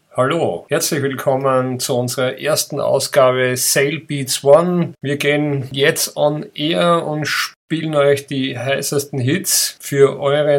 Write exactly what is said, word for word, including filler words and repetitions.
Hallo, herzlich willkommen zu unserer ersten Ausgabe Sale Beats One. Wir gehen jetzt on air und spielen euch die heißesten Hits für euren